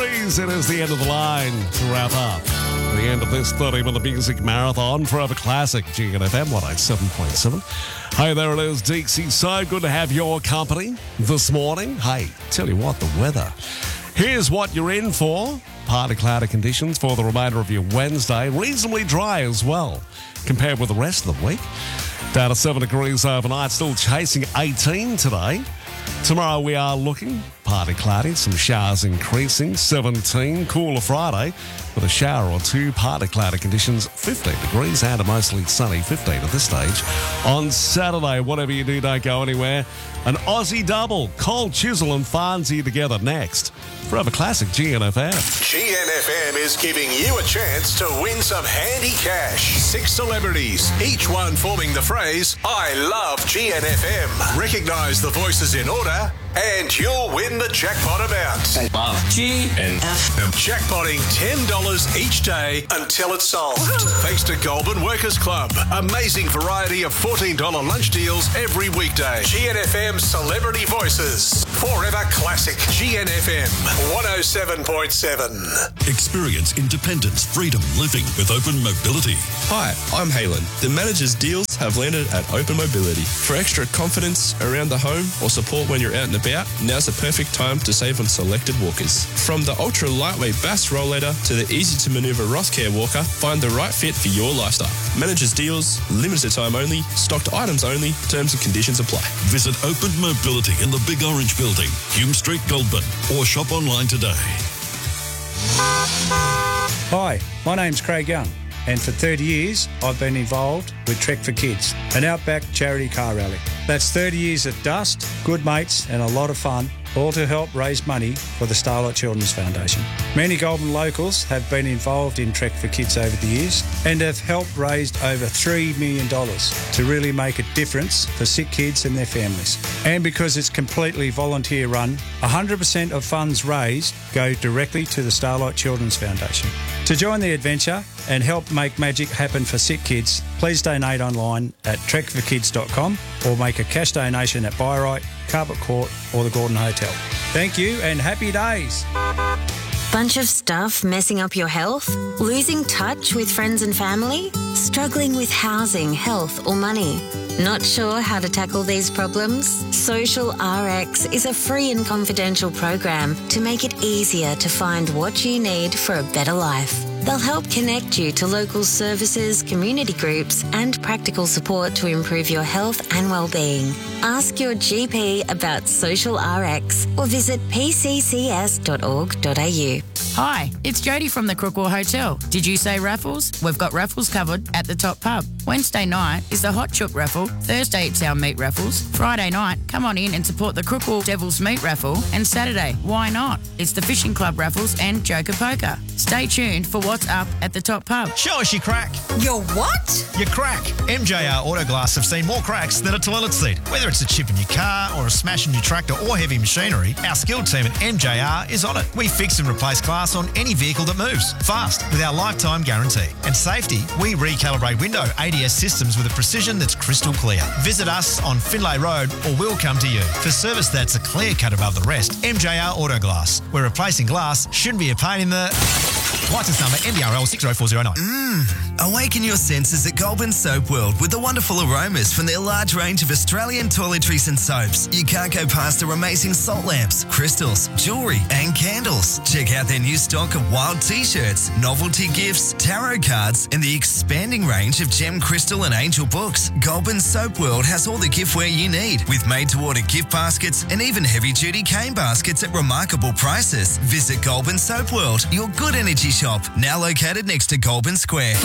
degrees. It is the end of the line to wrap up the end of this 30-minute music marathon. Forever Classic, GNFM 107.7. Hey, there it is, Dixie. So good to have your company this morning. Hey, tell you what, the weather. Here's what you're in for. Partly cloudy conditions for the remainder of your Wednesday. Reasonably dry as well, compared with the rest of the week. Down to 7 degrees overnight, still chasing 18 today. Tomorrow we are looking partly cloudy, some showers increasing, 17. Cooler Friday with a shower or two, partly cloudy conditions, 15 degrees and a mostly sunny 15 at this stage. On Saturday, whatever you do, don't go anywhere. An Aussie double, Cole Chisel and Farnsey together next. Forever Classic GNFM. GNFM is giving you a chance to win some handy cash. 6 celebrities, each one forming the phrase, I love GNFM. Recognise the voices in order and you'll win the jackpot amount. I love GNFM. Jackpotting $10 each day until it's solved. Thanks to Goulburn Workers Club. Amazing variety of $14 lunch deals every weekday. GNFM Celebrity Voices. Forever Classic. GNFM 107.7. Experience independence, freedom, living with Open Mobility. Hi, I'm Halen. The manager's deals have landed at Open Mobility. For extra confidence around the home or support when you're out and about, now's the perfect time to save on selected walkers. From the ultra lightweight Bass Rollator to the easy to maneuver Rosscare walker, find the right fit for your lifestyle. Manager's deals, limited time only, stocked items only, terms and conditions apply. Visit Open Mobility in the Big Orange Building, Hume Street, Goulburn, or shop online today. Hi, my name's Craig Young, and for 30 years I've been involved with Trek for Kids, an outback charity car rally. That's 30 years of dust, good mates and a lot of fun, all to help raise money for the Starlight Children's Foundation. Many Goulburn locals have been involved in Trek for Kids over the years and have helped raise over $3 million to really make a difference for sick kids and their families. And because it's completely volunteer run, 100% of funds raised go directly to the Starlight Children's Foundation. To join the adventure and help make magic happen for sick kids, please donate online at trekforkids.com or make a cash donation at Byright, Carpet Court or the Gordon Hotel. Thank you and happy days. Bunch of stuff messing up your health? Losing touch with friends and family? Struggling with housing, health or money? Not sure how to tackle these problems? Social RX is a free and confidential program to make it easier to find what you need for a better life. They'll help connect you to local services, community groups and practical support to improve your health and well-being. Ask your GP about Social RX or visit pccs.org.au. Hi, it's Jodie from the Crookwell Hotel. Did you say raffles? We've got raffles covered at the Top Pub. Wednesday night is the Hot Chook raffle. Thursday it's our meat raffles. Friday night, come on in and support the Crookwell Devil's Meat raffle. And Saturday, why not? It's the Fishing Club raffles and Joker Poker. Stay tuned for what's up at the Top Pub. Show us your crack. Your what? Your crack. MJR Autoglass have seen more cracks than a toilet seat. Whether it's a chip in your car or a smash in your tractor or heavy machinery, our skilled team at MJR is on it. We fix and replace glass on any vehicle that moves, fast, with our lifetime guarantee. And safety, we recalibrate window ADS systems with a precision that's crystal clear. Visit us on Finlay Road or we'll come to you. For service that's a clear cut above the rest, MJR Autoglass, where replacing glass shouldn't be a pain in the... License number MBRL 60409. Awaken your senses at Goulburn Soap World with the wonderful aromas from their large range of Australian toiletries and soaps. You can't go past their amazing salt lamps, crystals, jewellery and candles. Check out their new stock of wild t-shirts, novelty gifts, tarot cards and the expanding range of gem, crystal and angel books. Goulburn Soap World has all the giftware you need with made-to-order gift baskets and even heavy-duty cane baskets at remarkable prices. Visit Goulburn Soap World, your good energy shop, now located next to Goulburn Square.